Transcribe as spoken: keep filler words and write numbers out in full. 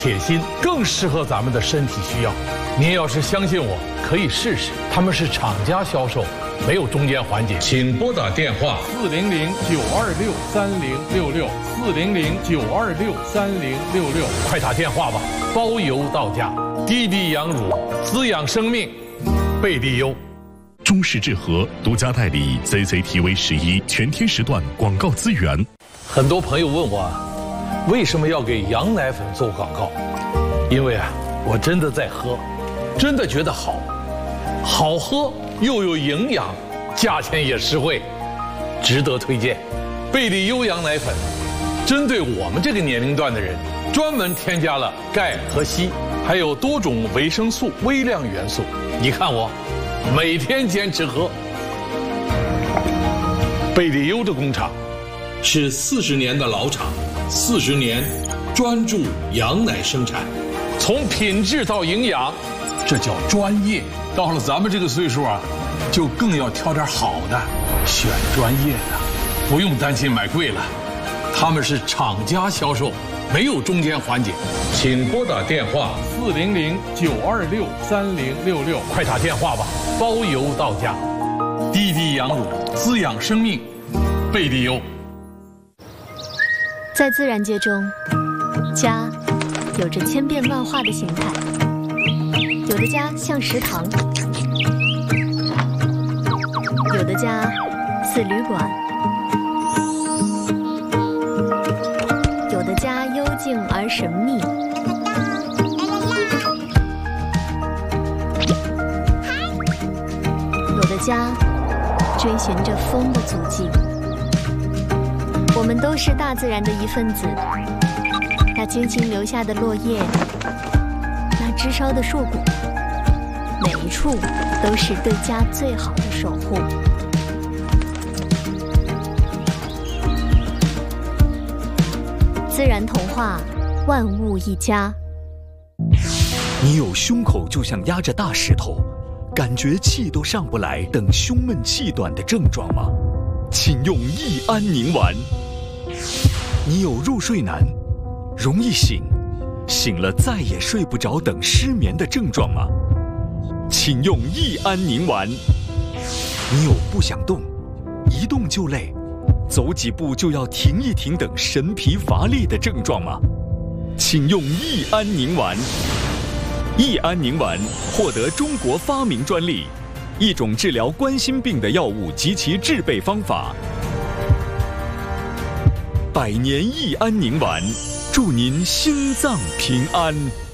铁心更适合咱们的身体需要。您要是相信我，可以试试。他们是厂家销售，没有中间环节。请拨打电话四零零九二六三零六六四零零九二六三零六六， 快打电话吧，包邮到家。滴滴羊乳滋养生命，贝利优。 中视智和独家代理 C C T V 十一全天时段广告资源。 很多朋友问我，为什么要给羊奶粉做广告？因为啊，我真的在喝，真的觉得好，好喝又有营养，价钱也实惠，值得推荐。贝利优羊奶粉，针对我们这个年龄段的人，专门添加了钙和硒，还有多种维生素、微量元素。你看我，每天坚持喝。贝利优的工厂是四十年的老厂，四十年专注羊奶生产，从品质到营养，这叫专业。到了咱们这个岁数啊，就更要挑点好的，选专业的，不用担心买贵了。他们是厂家销售，没有中间环节。请拨打电话四零零九二六三零六六， 快打电话吧，包邮到家。滴滴羊乳滋养生命，贝利优。 在自然界中，家有着千变万化的形态，有的家像食堂，有的家似旅馆，有的家幽静而神秘，有的家追寻着风的足迹。我们都是大自然的一份子，那精心留下的落叶，那枝梢的硕果，每一处都是对家最好的守护。自然童话，万物一家。 你有胸口就像压着大石头，感觉气都上不来等胸闷气短的症状吗？请用益安宁丸。你有入睡难、容易醒、醒了再也睡不着等失眠的症状吗？请用益安宁丸。你有不想动、一动就累、走几步就要停一停等神疲乏力的症状吗？请用益安宁丸。益安宁丸获得中国发明专利，一种治疗冠心病的药物及其制备方法。百年益安宁丸，祝您心脏平安。